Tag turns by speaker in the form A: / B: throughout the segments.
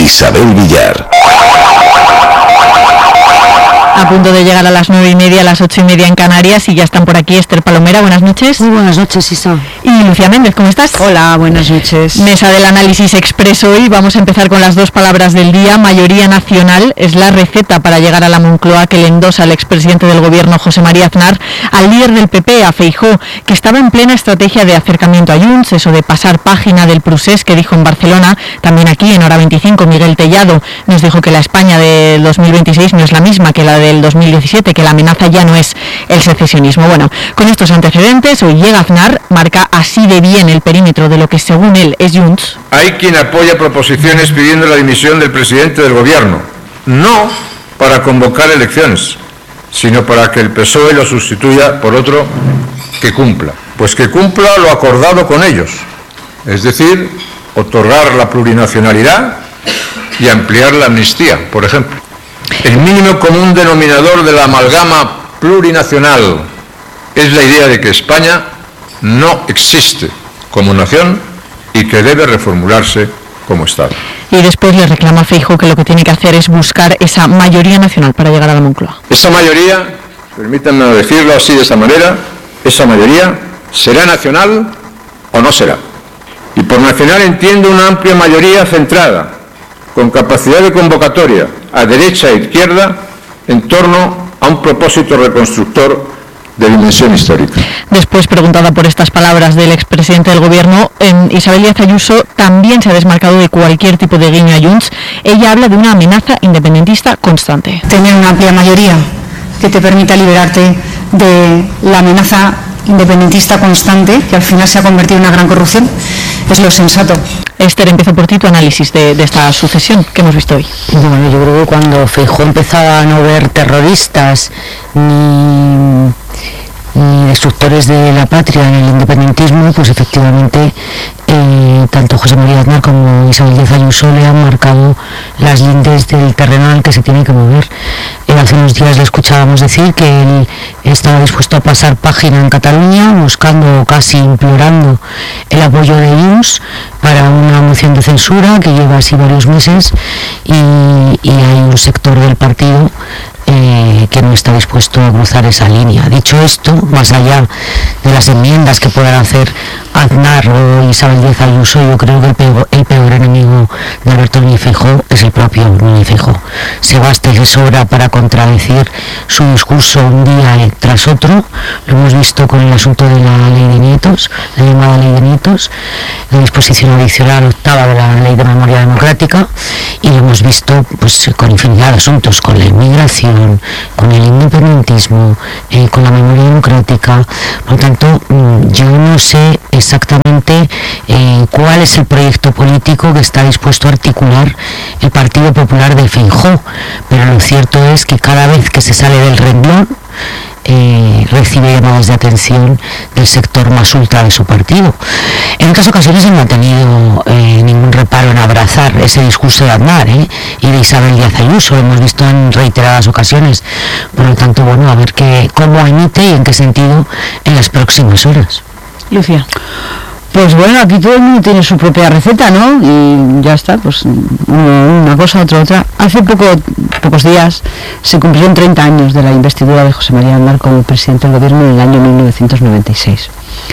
A: Isabel Villar.
B: A punto de llegar a las 9:30, a las 8:30 en Canarias, y ya están por aquí Esther Palomera. Buenas noches.
C: Muy buenas noches, Isa.
B: Y Lucía Méndez, ¿cómo estás?
C: Hola, buenas noches.
B: Mesa del análisis expreso hoy. Vamos a empezar con las dos palabras del día. Mayoría nacional es la receta para llegar a la Moncloa que le endosa el expresidente del gobierno, José María Aznar, al líder del PP, a Feijóo, que estaba en plena estrategia de acercamiento a Junts, eso de pasar página del procés que dijo en Barcelona. También aquí, en Hora 25, Miguel Tellado nos dijo que la España del 2026 no es la misma que la del 2017, que la amenaza ya no es el secesionismo. Bueno, con estos antecedentes, hoy llega Aznar, marca así de bien el perímetro de lo que según él es Junts.
D: Hay quien apoya proposiciones pidiendo la dimisión del presidente del gobierno, no para convocar elecciones, sino para que el PSOE lo sustituya por otro que cumpla. Pues que cumpla lo acordado con ellos, es decir, otorgar la plurinacionalidad y ampliar la amnistía, por ejemplo. El mínimo común denominador de la amalgama plurinacional es la idea de que España no existe como nación y que debe reformularse como Estado.
B: Y después le reclama a Feijóo que lo que tiene que hacer es buscar esa mayoría nacional para llegar a la Moncloa.
D: Esa mayoría, permítanme decirlo así de esa manera, esa mayoría será nacional o no será. Y por nacional entiendo una amplia mayoría centrada, con capacidad de convocatoria a derecha e izquierda en torno a un propósito reconstructor de dimensión histórica.
B: Después, preguntada por estas palabras del expresidente del gobierno, Isabel Díaz Ayuso también se ha desmarcado de cualquier tipo de guiño a Junts. Ella habla de una amenaza independentista constante.
C: Tener una amplia mayoría que te permita liberarte de la amenaza independentista constante, que al final se ha convertido en una gran corrupción, es lo sensato.
B: Esther, empiezo por ti tu análisis de esta sucesión que hemos visto hoy.
E: Bueno, yo creo que cuando Feijóo empezaba a no ver terroristas ni destructores de la patria en el independentismo, pues efectivamente tanto José María Aznar como Isabel Díaz Ayuso le han marcado las lindes del terreno en el que se tiene que mover. Hace unos días le escuchábamos decir que él estaba dispuesto a pasar página en Cataluña, buscando, casi implorando, el apoyo de Junts para una moción de censura que lleva así varios meses, y hay un sector del partido que no está dispuesto a cruzar esa línea. Dicho esto, más allá de las enmiendas que puedan hacer Aznar o Isabel Díaz Ayuso, yo creo que el peor enemigo de Alberto Núñez Feijóo es el propio Núñez Feijóo. Se basta y se sobra para contradecir su discurso un día tras otro. Lo hemos visto con el asunto de la ley de nietos, la llamada ley de nietos, la disposición adicional octava de la ley de memoria democrática, y lo hemos visto pues con infinidad de asuntos, con la inmigración, con el independentismo, con la memoria democrática. Por lo tanto, yo no sé exactamente cuál es el proyecto político que está dispuesto a articular el Partido Popular de Feijóo, pero lo cierto es que cada vez que se sale del renglón recibe llamadas de atención del sector más ultra de su partido. En otras ocasiones no ha tenido ningún reparo en abrazar ese discurso de Aznar y de Isabel Díaz Ayuso, lo hemos visto en reiteradas ocasiones. Por lo tanto, bueno, a ver cómo emite y en qué sentido en las próximas horas.
B: Lucía.
C: Pues bueno, aquí todo el mundo tiene su propia receta, ¿no? Y ya está, pues una cosa, otra. Hace pocos días se cumplieron 30 años de la investidura de José María Aznar como presidente del gobierno en el año 1996.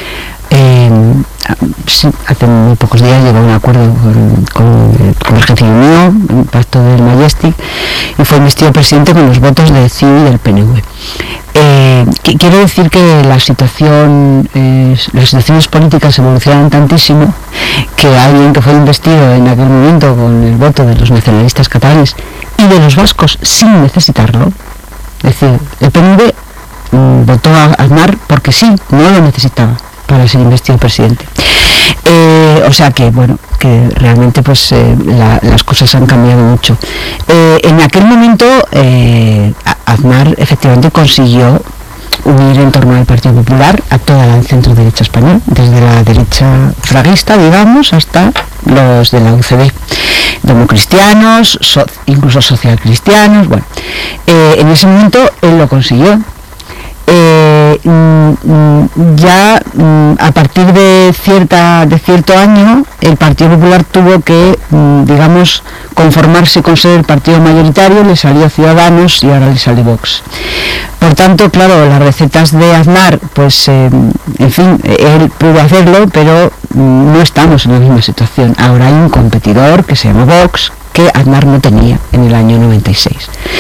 C: Hace muy pocos días llegó a un acuerdo con Convergencia y Unión, un pacto del Majestic, y fue investido presidente con los votos de CiU y del PNV. Quiero decir que las situaciones políticas evolucionan tantísimo que alguien que fue investido en aquel momento con el voto de los nacionalistas catalanes y de los vascos sin necesitarlo, es decir, el PNV votó a Aznar porque sí, no lo necesitaba para ser investido presidente. O sea que, bueno, que realmente pues las cosas han cambiado mucho. En aquel momento Aznar efectivamente consiguió unir en torno al Partido Popular a toda la centro derecha española, desde la derecha fraguista, digamos, hasta los de la UCD, democristianos, incluso socialcristianos. Bueno, en ese momento él lo consiguió. ya a partir de cierto año el Partido Popular tuvo que, digamos, conformarse con ser el partido mayoritario. Le salió Ciudadanos y ahora le sale Vox. Por tanto, claro, las recetas de Aznar, pues, en fin, él pudo hacerlo, pero no estamos en la misma situación. Ahora hay un competidor que se llama Vox, que Aznar no tenía en el año 96.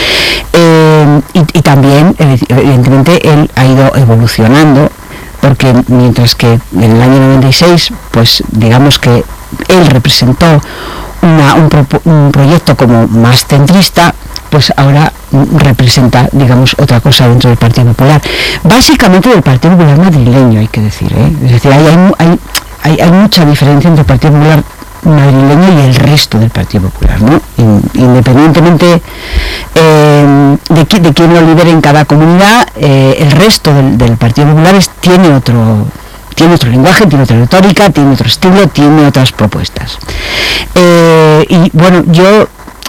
C: Y también, evidentemente, él ha ido evolucionando, porque mientras que en el año 96, pues digamos que él representó un proyecto como más centrista, pues ahora representa, digamos, otra cosa dentro del Partido Popular. Básicamente del Partido Popular madrileño, hay que decir, ¿eh? Es decir, hay mucha diferencia entre el Partido Popular madrileño y el resto del Partido Popular, ¿no? Independientemente de quién lo lidere en cada comunidad, el resto del Partido Popular tiene otro lenguaje, tiene otra retórica, tiene otro estilo, tiene otras propuestas. Y bueno, yo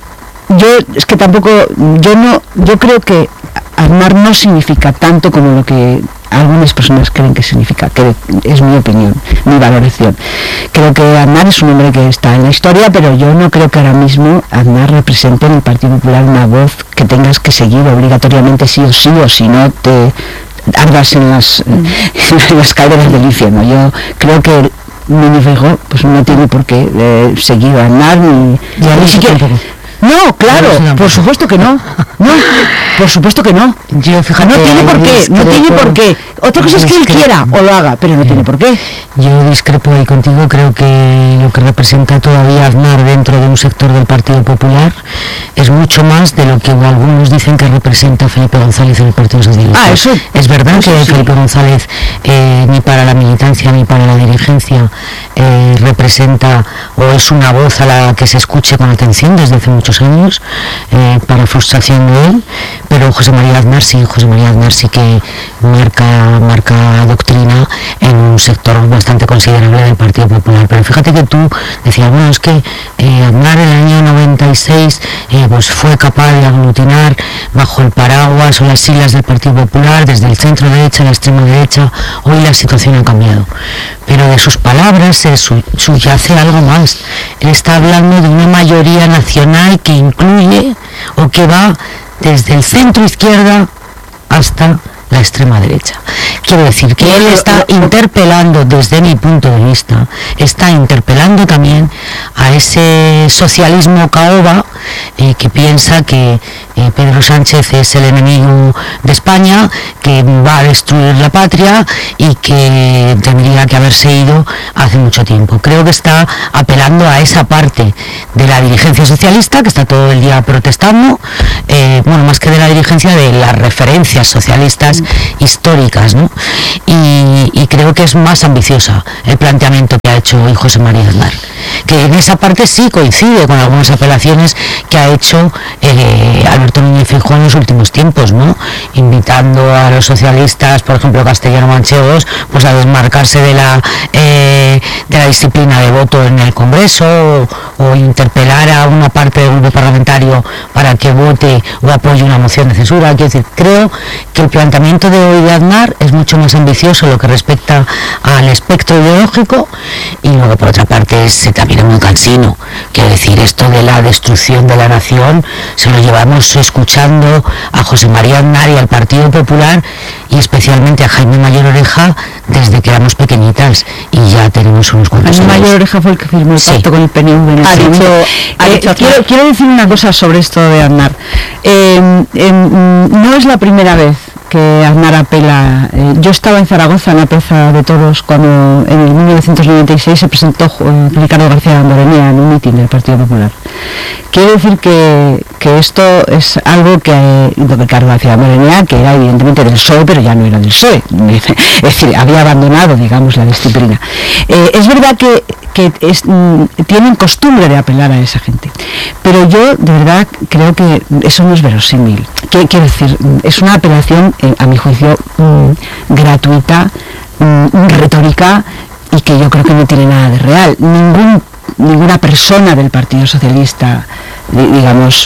C: es que tampoco, yo creo que Aznar no significa tanto como lo que algunas personas creen que significa, que es mi opinión, mi valoración. Creo que Aznar es un hombre que está en la historia, pero yo no creo que ahora mismo Aznar represente en el Partido Popular una voz que tengas que seguir obligatoriamente sí, o si no te ardas en las calderas del infierno. Yo creo que Núñez Feijóo pues no tiene por qué seguir a Aznar ni siquiera. No, claro, por supuesto que no. No, por supuesto que no.
E: Yo, fíjate,
C: no tiene por qué. Otra cosa es que él quiera o lo haga, pero no tiene por qué.
E: Yo discrepo ahí contigo. Creo que lo que representa todavía Aznar dentro de un sector del Partido Popular es mucho más de lo que algunos dicen que representa Felipe González en el Partido Socialista.
C: Eso
E: es verdad que sí. Felipe González ni para la militancia ni para la dirigencia representa o es una voz a la que se escuche con atención desde hace muchos años, para frustración de él, pero José María Aznar sí que marca doctrina en un sector bastante considerable del Partido Popular. Pero fíjate que tú decías, bueno, es que Aznar en el año 96 pues fue capaz de aglutinar bajo el paraguas o las siglas del Partido Popular desde el centro derecha a la extrema derecha. Hoy la situación ha cambiado, pero de sus palabras subyace algo más. Él está hablando de una mayoría nacional que incluye o que va desde el centro izquierda hasta la extrema derecha. Quiero decir que él está interpelando, desde mi punto de vista, está interpelando también a ese socialismo caoba que piensa que Pedro Sánchez es el enemigo de España, que va a destruir la patria y que tendría que haberse ido hace mucho tiempo. Creo que está apelando a esa parte de la dirigencia socialista que está todo el día protestando, bueno, más que de la dirigencia, de las referencias socialistas históricas, ¿no? Y creo que es más ambiciosa el planteamiento que ha hecho hoy José María Aznar, que en esa parte sí coincide con algunas apelaciones que ha hecho Alberto Núñez Feijóo en los últimos tiempos, ¿no? Invitando a los socialistas, por ejemplo castellano-manchegos, pues a desmarcarse de la disciplina de voto en el Congreso, o interpelar a una parte del grupo parlamentario para que vote o apoye una moción de censura. Quiero decir, creo que el planteamiento de hoy de Aznar es mucho más ambicioso en lo que respecta al espectro ideológico, y luego por otra parte también es muy cansino. Quiero decir, esto de la destrucción de la nación se lo llevamos escuchando a José María Aznar y al Partido Popular, y especialmente a Jaime Mayor Oreja, desde que éramos pequeñitas, y ya tenemos unos cuantos años.
C: Jaime Mayor Oreja fue el que firmó el pacto con el PNV. Quiero decir una cosa sobre esto de Aznar. No es la primera vez que Aznar apela. Yo estaba en Zaragoza en la Plaza de Toros cuando en el 1996 se presentó Ricardo García Damborenea en un mitin del Partido Popular. Quiero decir que esto es algo que Ricardo García Damborenea, que era evidentemente del PSOE, pero ya no era del PSOE, es decir, había abandonado, digamos, la disciplina. Es verdad que tienen costumbre de apelar a esa gente, pero yo de verdad creo que eso no es verosímil. Quiero decir, es una apelación, a mi juicio, gratuita, retórica, y que yo creo que no tiene nada de real. Ninguna persona del Partido Socialista digamos,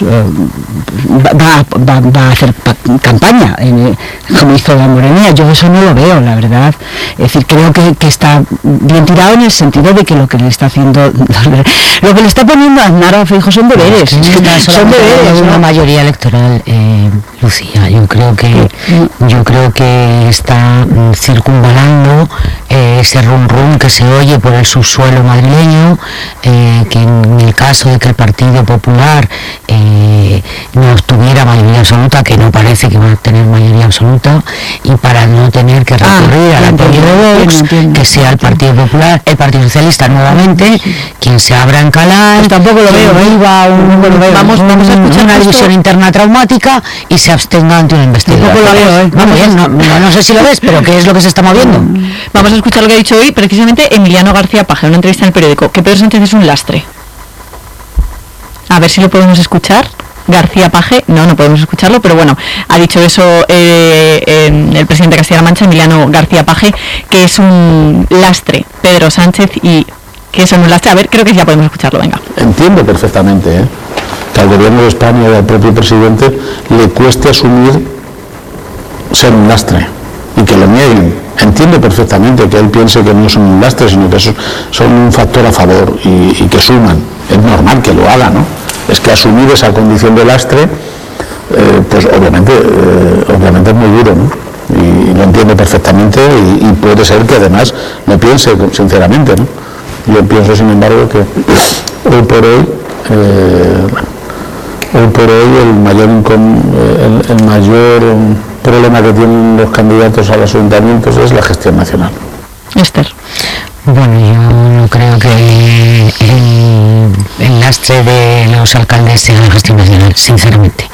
C: va a hacer campaña, como hizo la Morenía. Yo eso no lo veo, la verdad. Es decir, creo que está bien tirado en el sentido de que lo que le está haciendo, lo que le está poniendo a Aznar a Feijóo son deberes.
E: Son deberes, una mayoría electoral, Lucía. Yo creo que está circunvalando ese rum rum que se oye por el subsuelo madrileño, que en el caso de que el Partido Popular no obtuviera mayoría absoluta, que no parece que va a tener mayoría absoluta, y para no tener que recurrir al apoyo de Vox, que sea el Partido Popular, el Partido Socialista nuevamente, quien se abra en Calais,
C: pues tampoco lo veo,
E: vamos a escuchar una división interna traumática y se abstenga ante una investidura.
C: Tampoco lo veo,
E: Vamos bien, no sé si lo ves, pero ¿qué es lo que se está moviendo?
B: Vamos a escuchar lo que ha dicho hoy precisamente Emiliano García Paje en una entrevista en el periódico, que Pedro Sánchez es un lastre. A ver si lo podemos escuchar. García Paje, no podemos escucharlo, pero bueno, ha dicho eso el presidente de Castilla-La Mancha, Emiliano García Paje, que es un lastre, Pedro Sánchez, y que eso no es un lastre. A ver, creo que ya podemos escucharlo, venga.
A: Entiendo perfectamente que al gobierno de España y al propio presidente le cueste asumir ser un lastre y que lo nieguen. Entiendo perfectamente que él piense que no son un lastre, sino que son un factor a favor y que suman. Es normal que lo haga, ¿no? Es que asumir esa condición de lastre, pues obviamente es muy duro, ¿no? Y lo entiendo perfectamente y puede ser que además lo piense sinceramente, ¿no? Yo pienso, sin embargo, que hoy por hoy el mayor problema que tienen los candidatos a los ayuntamientos es la gestión nacional.
B: Esther.
E: Bueno, yo no creo que el lastre de los alcaldes sea la gestión nacional, sinceramente.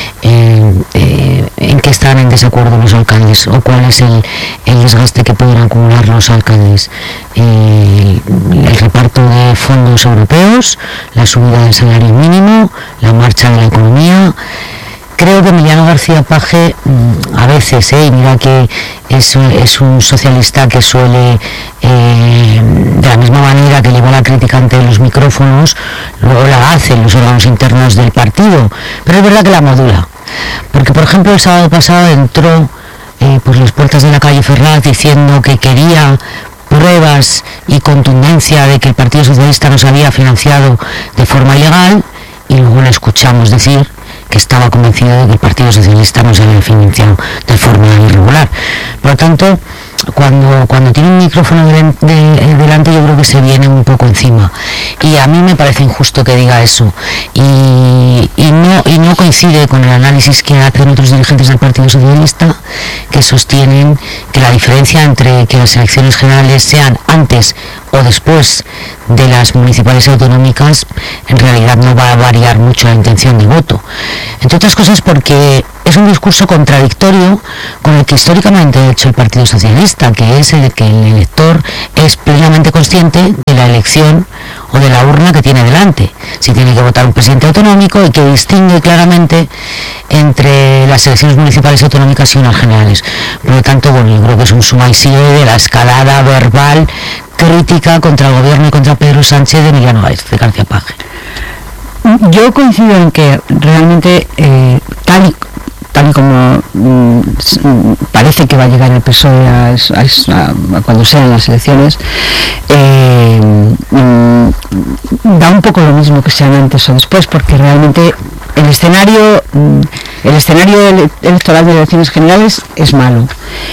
E: ¿En qué están en desacuerdo los alcaldes? ¿O cuál es el desgaste que pueden acumular los alcaldes? El reparto de fondos europeos, la subida del salario mínimo, la marcha de la economía. Creo que Emiliano García Paje, a veces, y mira que es un socialista que suele, de la misma manera que lleva la crítica ante los micrófonos, luego la hace en los órganos internos del partido, pero es verdad que la modula. Porque, por ejemplo, el sábado pasado entró por las puertas de la calle Ferraz diciendo que quería pruebas y contundencia de que el Partido Socialista nos había financiado de forma ilegal, y luego le escuchamos decir que estaba convencido de que el Partido Socialista no se había financiado de forma irregular. Por lo tanto, cuando tiene un micrófono delante, yo creo que se viene un poco encima, y a mí me parece injusto que diga eso, y no coincide con el análisis que hacen otros dirigentes del Partido Socialista, que sostienen que la diferencia entre que las elecciones generales sean antes o después de las municipales y autonómicas en realidad no va a variar mucho la intención del voto, entre otras cosas porque es un discurso contradictorio con el que históricamente ha hecho el Partido Socialista, que es el de que el elector es plenamente consciente de la elección o de la urna que tiene delante, si tiene que votar un presidente autonómico, y que distingue claramente entre las elecciones municipales y autonómicas y unas generales. Por lo tanto, bueno, yo creo que es un suma y sigue de la escalada verbal crítica contra el gobierno y contra Pedro Sánchez de Emiliano García Paje.
C: Yo coincido en que realmente tal y como parece que va a llegar el PSOE a cuando sean las elecciones, da un poco lo mismo que sean antes o después, porque realmente el escenario electoral de elecciones generales es malo,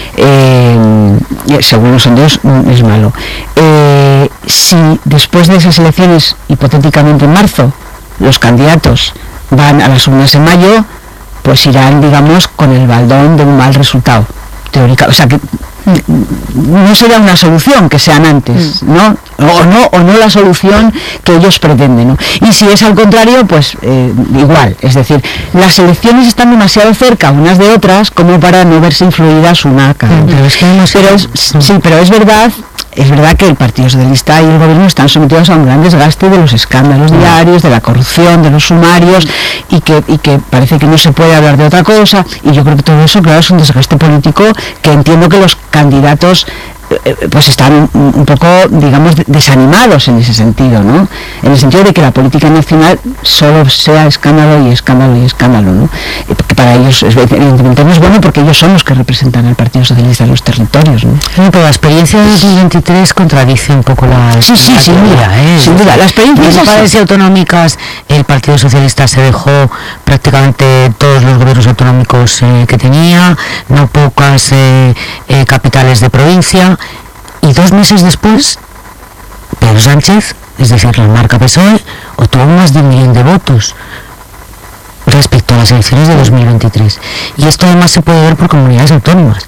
C: según los sondeos es malo. Si después de esas elecciones, hipotéticamente en marzo, los candidatos van a las urnas en mayo, pues irán, digamos, con el baldón de un mal resultado teórico. O sea que no será una solución que sean antes, ¿no? O no la solución que ellos pretenden, ¿no? Y si es al contrario, pues igual. Es decir, las elecciones están demasiado cerca unas de otras como para no verse influidas una a cada otra. Pero es verdad que el Partido Socialista y el Gobierno están sometidos a un gran desgaste de los escándalos diarios, de la corrupción, de los sumarios, y que parece que no se puede hablar de otra cosa, y yo creo que todo eso, claro, es un desgaste político que entiendo que los candidatos pues están un poco, digamos, desanimados en ese sentido, ¿no? En el sentido de que la política nacional solo sea escándalo y escándalo y escándalo, ¿no? Porque para ellos evidentemente no es bueno, porque ellos son los que representan al Partido Socialista en los territorios, ¿no?
E: Pero la experiencia de 2023 contradice un poco la...
C: Sí, sin duda. La experiencia
E: en locales y autonómicas, el Partido Socialista se dejó prácticamente todos los gobiernos autonómicos que tenía, no pocas capitales de provincia, y 2 meses después Pedro Sánchez, es decir, la marca PSOE, obtuvo más de 1 millón de votos respecto a las elecciones de 2023, y esto además se puede ver por comunidades autónomas.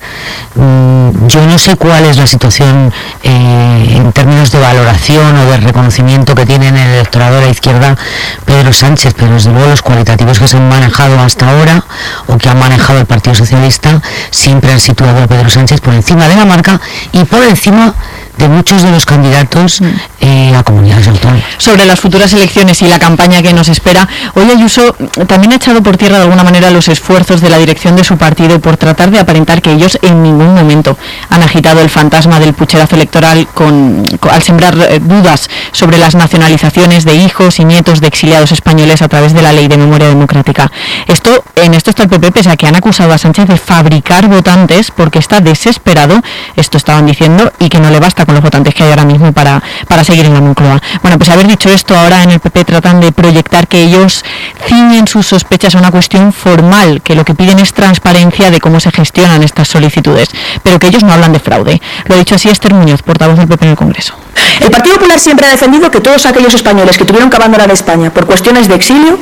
E: Yo no sé cuál es la situación en términos de valoración o de reconocimiento que tiene en el electorado de la izquierda Pedro Sánchez, pero desde luego los cualitativos que se han manejado hasta ahora o que ha manejado el Partido Socialista siempre han situado a Pedro Sánchez por encima de la marca y por encima de muchos de los candidatos a comunidades autónomas.
B: Sobre las futuras elecciones y la campaña que nos espera, hoy Ayuso también ha echado por tierra de alguna manera los esfuerzos de la dirección de su partido por tratar de aparentar que ellos en ningún momento han agitado el fantasma del pucherazo electoral al sembrar dudas sobre las nacionalizaciones de hijos y nietos de exiliados españoles a través de la Ley de Memoria Democrática. En esto está el PP, pese a que han acusado a Sánchez de fabricar votantes porque está desesperado, esto estaban diciendo, y que no le basta con los votantes que hay ahora mismo para seguir en la Moncloa. Bueno, pues haber dicho esto, ahora en el PP tratan de proyectar que ellos ciñen sus sospechas a una cuestión formal, que lo que piden es transparencia de cómo se gestionan estas solicitudes, pero que ellos no hablan de fraude. Lo ha dicho así Esther Muñoz, portavoz del PP en el Congreso.
F: El Partido Popular siempre ha defendido que todos aquellos españoles que tuvieron que abandonar España por cuestiones de exilio,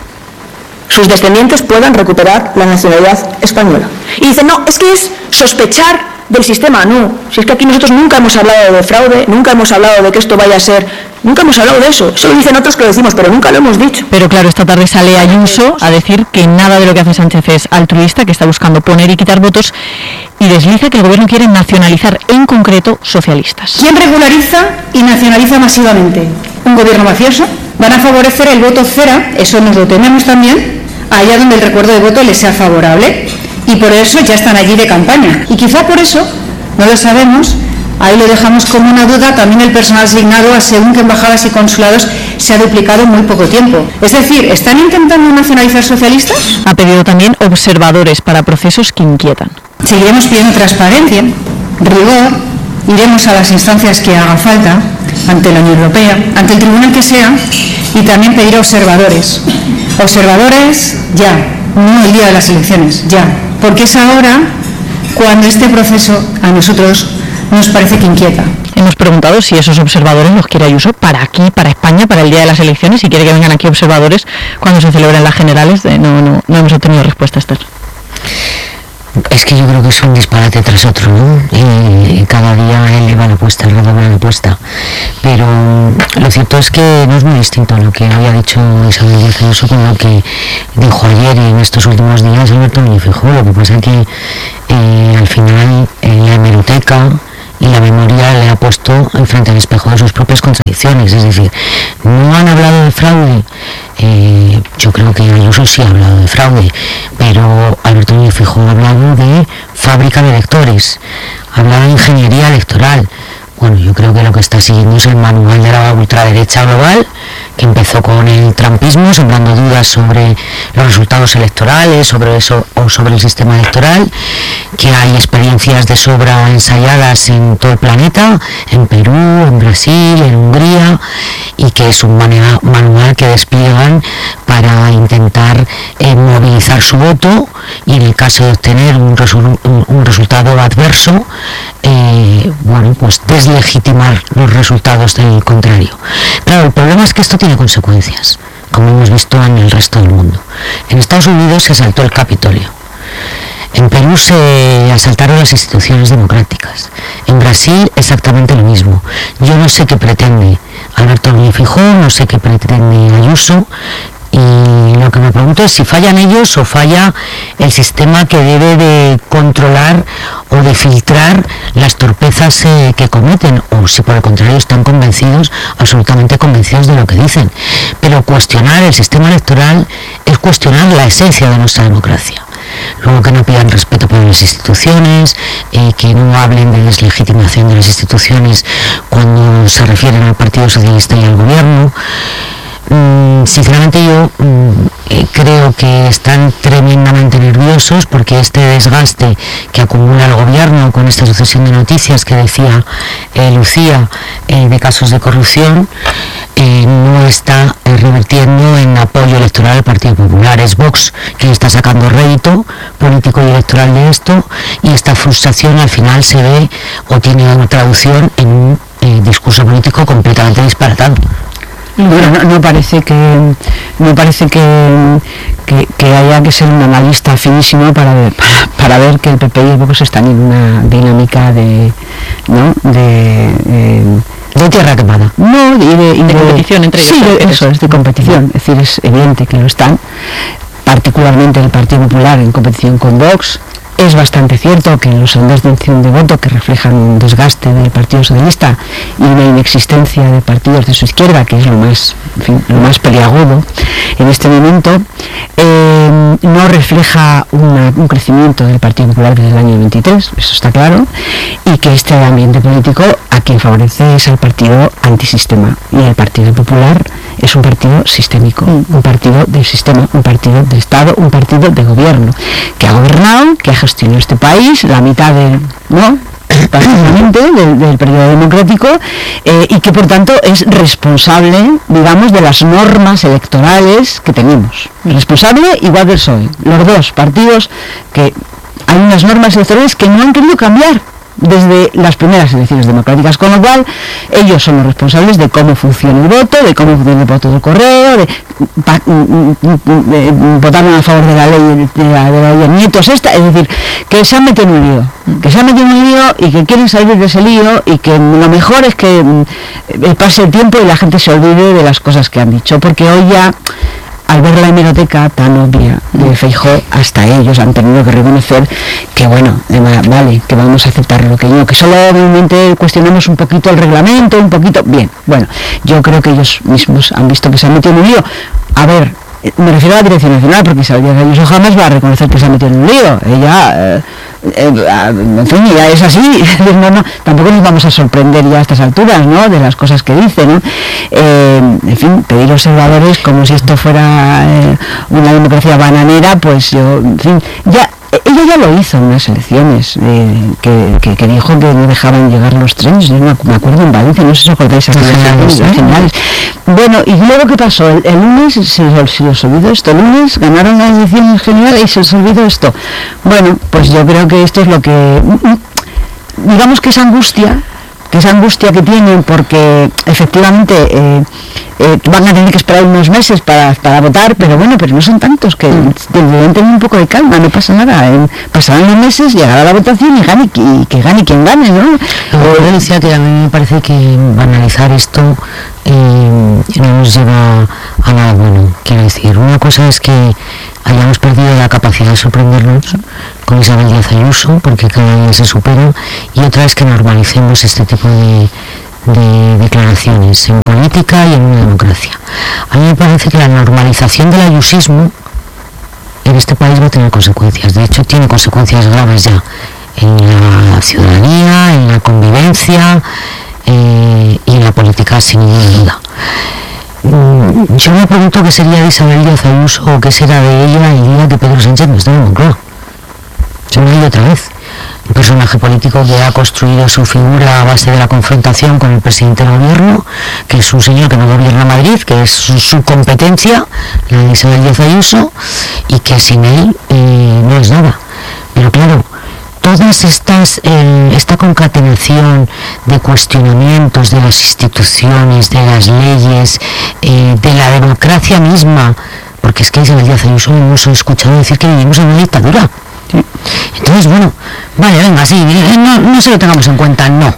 F: sus descendientes puedan recuperar la nacionalidad española. Y dicen, no, es que es sospechar del sistema. No, si es que aquí nosotros nunca hemos hablado de fraude, nunca hemos hablado de que esto vaya a ser, nunca hemos hablado de eso. Eso lo dicen otros que lo decimos, pero nunca lo hemos dicho.
B: Pero claro, esta tarde sale Ayuso a decir que nada de lo que hace Sánchez es altruista, que está buscando poner y quitar votos, y desliza que el gobierno quiere nacionalizar, en concreto, socialistas.
G: ¿Quién regulariza y nacionaliza masivamente? Un gobierno mafioso. Van a favorecer el voto cera, eso nos lo tememos también, allá donde el recuerdo de voto les sea favorable, y por eso ya están allí de campaña. Y quizá por eso, no lo sabemos, ahí lo dejamos como una duda, también el personal asignado a según qué embajadas y consulados se ha duplicado en muy poco tiempo. Es decir, ¿están intentando nacionalizar socialistas?
B: Ha pedido también observadores para procesos que inquietan.
G: Seguiremos pidiendo transparencia, rigor, iremos a las instancias que haga falta, ante la Unión Europea, ante el tribunal que sea, y también pedir observadores. Observadores ya, no el día de las elecciones, ya. Porque es ahora cuando este proceso a nosotros nos parece que inquieta.
B: Hemos preguntado si esos observadores los quiere Ayuso para aquí, para España, para el día de las elecciones, si quiere que vengan aquí observadores cuando se celebren las generales. No hemos obtenido respuesta, Esther.
E: Es que yo creo que es un disparate tras otro, ¿no? Y cada día él eleva la apuesta, redobla la apuesta. Pero lo cierto es que no es muy distinto a lo que había dicho Isabel Díaz Ayuso con lo que dijo ayer y en estos últimos días Alberto Núñez Feijóo. Lo que pasa es que al final la hemeroteca y la memoria le ha puesto enfrente al espejo de sus propias contradicciones. Es decir, no han hablado de fraude. Yo creo que Ayuso sí ha hablado de fraude, pero Alberto Núñez Feijóo ha hablado de fábrica de electores, ha hablado de ingeniería electoral. Bueno, yo creo que lo que está siguiendo es el manual de la ultraderecha global, que empezó con el trumpismo, sembrando dudas sobre los resultados electorales, sobre eso o sobre el sistema electoral, que hay experiencias de sobra ensayadas en todo el planeta, en Perú, en Brasil, en Hungría, y que es un manual que despliegan para intentar movilizar su voto y en el caso de obtener un resultado adverso, pues deslegitimar los resultados del contrario. Claro, el problema es que esto tiene consecuencias, como hemos visto en el resto del mundo. En Estados Unidos se asaltó el Capitolio. En Perú se asaltaron las instituciones democráticas. En Brasil exactamente lo mismo. Yo no sé qué pretende Alberto Núñez Feijóo, no sé qué pretende Ayuso, y lo que me pregunto es si fallan ellos o falla el sistema que debe de controlar o de filtrar las torpezas que cometen, o si por el contrario están convencidos, absolutamente convencidos de lo que dicen. Pero cuestionar el sistema electoral es cuestionar la esencia de nuestra democracia. luego que no pidan respeto por las instituciones, que no hablen de deslegitimación de las instituciones cuando se refieren al Partido Socialista y al gobierno. Sinceramente yo creo que están tremendamente nerviosos porque este desgaste que acumula el gobierno con esta sucesión de noticias que decía Lucía de casos de corrupción no está revertiendo en apoyo electoral al Partido Popular. Es Vox quien está sacando rédito político y electoral de esto, y esta frustración al final se ve o tiene una traducción en un discurso político completamente disparatado.
C: Bueno, no parece que haya que ser un analista finísimo para ver que el PP y el Vox están en una dinámica de tierra quemada. No, de
B: competición entre ellos.
C: Sí, eso es de competición. Es decir, es evidente que lo están, particularmente el Partido Popular en competición con Vox. Es bastante cierto que los sondeos de intención de voto que reflejan un desgaste del Partido Socialista y una inexistencia de partidos de su izquierda, que es lo más peliagudo en este momento, no refleja un crecimiento del Partido Popular desde el año 23, eso está claro, y que este ambiente político a quien favorece es al partido antisistema, y el Partido Popular es un partido sistémico, un partido del sistema, un partido del Estado, un partido de gobierno, que ha gobernado, que ha gestionado este país, la mitad del periodo democrático, y que por tanto es responsable, digamos, de las normas electorales que tenemos. Responsable igual del PSOE. Los dos partidos que hay unas normas electorales que no han querido cambiar desde las primeras elecciones democráticas, con lo cual ellos son los responsables de cómo funciona el voto, de cómo funciona el voto del correo, de votaron a favor de la ley de la Nietos esta, es decir, que se han metido en un lío, y que quieren salir de ese lío, y que lo mejor es que pase el tiempo y la gente se olvide de las cosas que han dicho, porque hoy ya, al ver la hemeroteca tan obvia de Feijóo, hasta ellos han tenido que reconocer que bueno, vale, que vamos a aceptar lo que no, que solo obviamente cuestionamos un poquito el reglamento, bien, bueno, yo creo que ellos mismos han visto que se han metido en un lío. A ver, me refiero a la Dirección Nacional, porque Isabel Díaz Ayuso jamás va a reconocer que se ha metido en un lío. Ella, en fin, ya es así. No, tampoco nos vamos a sorprender ya a estas alturas, ¿no?, de las cosas que dice, ¿no? En fin, pedir observadores como si esto fuera una democracia bananera, pues yo, en fin, ella ya lo hizo en unas elecciones, que dijo que no dejaban llegar los trenes. Yo me acuerdo en Valencia, no sé si os acordáis, las generales. Bueno, y luego ¿qué pasó? El lunes se les olvidó esto, el lunes ganaron las elecciones generales y se les olvidó esto. Bueno, pues yo creo que esto es lo que, digamos, que esa angustia que tienen, porque efectivamente van a tener que esperar unos meses para votar, pero bueno, pero no son tantos, que deben tener un poco de calma, no pasa nada, pasarán los meses, llegará la votación y que gane quien gane, ¿no?
E: Yo decía que a mí me parece que banalizar esto no nos lleva a nada bueno. Quiero decir, una cosa es que hayamos perdido la capacidad de sorprendernos con Isabel Díaz Ayuso, porque cada día se supera, y otra es que normalicemos este tipo de declaraciones en política y en una democracia. A mí me parece que la normalización del ayusismo en este país va a tener consecuencias. De hecho, tiene consecuencias graves ya en la ciudadanía, en la convivencia y en la política, sin ninguna duda. Yo me pregunto qué sería de Isabel Díaz Ayuso o qué será de ella el día que Pedro Sánchez no esté en Moncloa. Se me ha ido otra vez. Un personaje político que ha construido su figura a base de la confrontación con el presidente del gobierno, que es un señor que no gobierna Madrid, que es su competencia, la de Isabel Díaz Ayuso, y que sin él no es nada. Pero claro, todas esta concatenación de cuestionamientos de las instituciones, de las leyes, de la democracia misma, porque es que Isabel Díaz Ayuso no hemos escuchado decir que vivimos en una dictadura. Entonces, bueno, vale, venga, sí, no se lo tengamos en cuenta, no.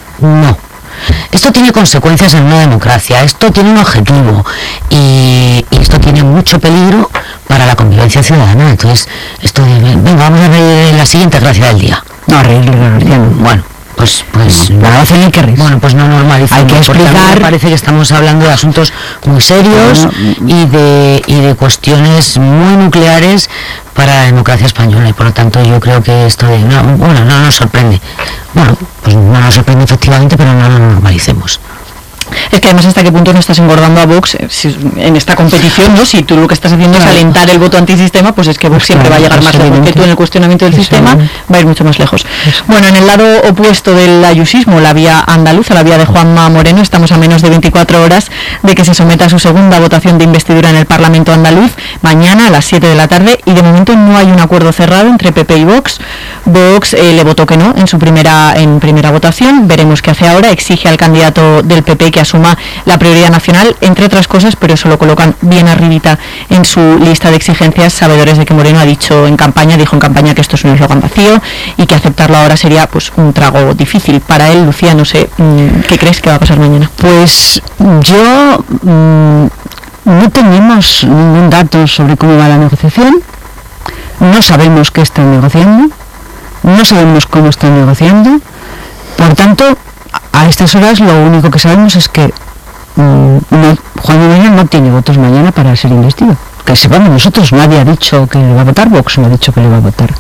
E: Esto tiene consecuencias en una democracia, esto tiene un objetivo y esto tiene mucho peligro para la convivencia ciudadana. Entonces, venga, vamos a ver la siguiente gracia del día.
C: No, a reírle,
E: bueno, Pues
C: nada hacer ni que reír.
E: Bueno, pues no normalicemos.
C: Hay que explicar.
E: Me parece que estamos hablando de asuntos muy serios y de cuestiones muy nucleares para la democracia española, y por lo tanto yo creo que esto no nos sorprende. Bueno, pues no nos sorprende efectivamente, pero no lo normalicemos.
B: Es que además hasta qué punto no estás engordando a Vox en esta competición, ¿no? Si tú lo que estás haciendo es alentar el voto antisistema, pues es que Vox siempre va a llegar más lejos que tú en el cuestionamiento del sistema, va a ir mucho más lejos. Bueno, en el lado opuesto del ayusismo, la vía andaluza, la vía de Juanma Moreno, estamos a menos de 24 horas de que se someta a su segunda votación de investidura en el Parlamento andaluz, mañana a las 7 de la tarde, y de momento no hay un acuerdo cerrado entre PP y Vox. Vox le votó que no en primera votación, veremos qué hace ahora, exige al candidato del PP que asuma la prioridad nacional, entre otras cosas, pero eso lo colocan bien arribita en su lista de exigencias, sabedores de que Moreno dijo en campaña que esto es un eslogan vacío y que aceptarlo ahora sería pues un trago difícil para él. Lucía, no sé, ¿qué crees que va a pasar mañana?
C: Pues yo no tenemos ningún dato sobre cómo va la negociación, no sabemos qué están negociando, no sabemos cómo están negociando, por tanto, a estas horas lo único que sabemos es que Juanma Moreno no tiene votos mañana para ser investido. Que sepamos nosotros, nadie ha dicho que le va a votar, Vox no ha dicho que le va a votar.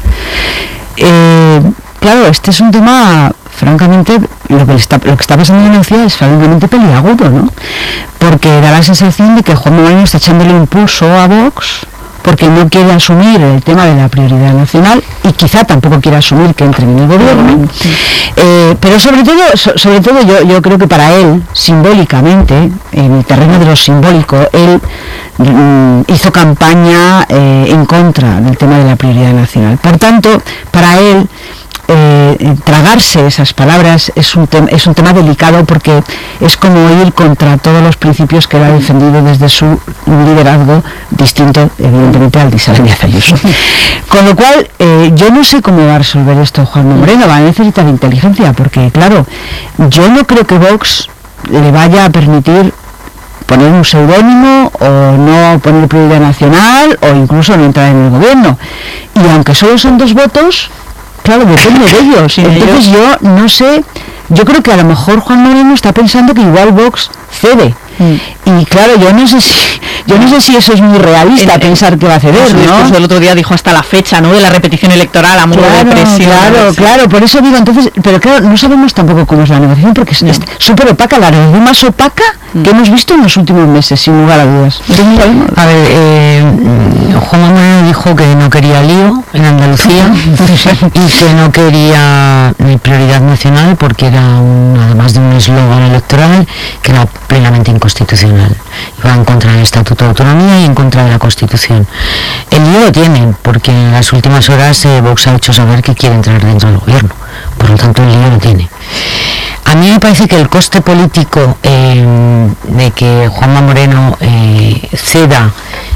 C: Claro, este es un tema, francamente, lo que está pasando en Andalucía es francamente peliagudo, ¿no? Porque da la sensación de que Juanma Moreno está echándole impulso a Vox porque no quiere asumir el tema de la prioridad nacional y quizá tampoco quiere asumir que entre en el gobierno, pero sobre todo yo creo que para él, simbólicamente, en el terreno de lo simbólico, él hizo campaña en contra del tema de la prioridad nacional. Por tanto, para él tragarse esas palabras es un tema delicado, porque es como ir contra todos los principios que él ha defendido desde su liderazgo, distinto evidentemente al de Isabel Díaz Ayuso. Con lo cual yo no sé cómo va a resolver esto Juanma Moreno, va a necesitar inteligencia, porque claro, yo no creo que Vox le vaya a permitir poner un seudónimo o no poner prioridad nacional o incluso no entrar en el gobierno, y aunque solo son 2 votos, claro, depende de ellos. Entonces yo no sé, yo creo que a lo mejor Juan Moreno está pensando que igual Vox cede. Y claro, yo no sé si eso es muy realista, pensar que va a ceder, ¿no?
B: Incluso el otro día dijo hasta la fecha, ¿no?, de la repetición electoral a modo de presión.
C: Claro, por eso digo, entonces, pero claro, no sabemos tampoco cómo es la negociación, porque es súper opaca, la negociación más opaca que hemos visto en los últimos meses, sin lugar a dudas.
E: A ver, Juan Moreno dijo que no quería lío en Andalucía y que no quería ni prioridad nacional, porque era además de un eslogan electoral que era plenamente inconstitucional. Iba en contra del Estatuto de Autonomía y en contra de la Constitución. El lío lo tienen, porque en las últimas horas Vox ha hecho saber que quiere entrar dentro del gobierno. Por lo tanto, el lío lo tiene. A mí me parece que el coste político de que Juanma Moreno ceda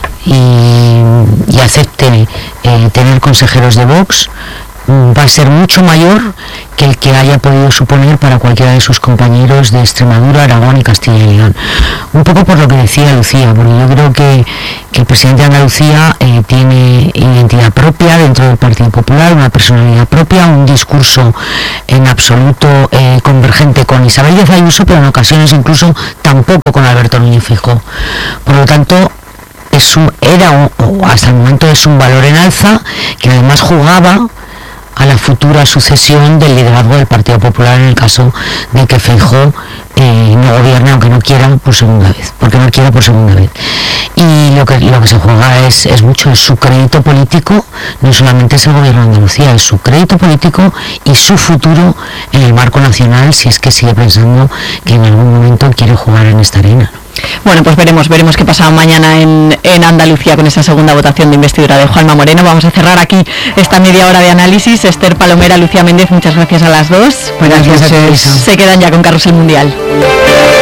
E: y acepte tener consejeros de Vox va a ser mucho mayor que el que haya podido suponer para cualquiera de sus compañeros de Extremadura, Aragón y Castilla y León. Un poco por lo que decía Lucía, porque yo creo que el presidente de Andalucía tiene identidad propia dentro del Partido Popular, una personalidad propia, un discurso en absoluto convergente con Isabel Díaz Ayuso, pero en ocasiones incluso tampoco con Alberto Núñez Feijóo. Por lo tanto, hasta el momento es un valor en alza, que además jugaba a la futura sucesión del liderazgo del Partido Popular en el caso de que Feijóo no gobierne, aunque no quiera por segunda vez, y lo que se juega es mucho, es su crédito político, no solamente es el gobierno de Andalucía, es su crédito político y su futuro en el marco nacional, si es que sigue pensando que en algún momento quiere jugar en esta arena, ¿no?
B: Bueno, pues veremos qué pasa mañana en Andalucía con esa segunda votación de investidura de Juanma Moreno. Vamos a cerrar aquí esta media hora de análisis. Esther Palomera, Lucía Méndez, muchas gracias a las dos.
C: Buenas noches.
B: Se quedan ya con Carrusel Mundial.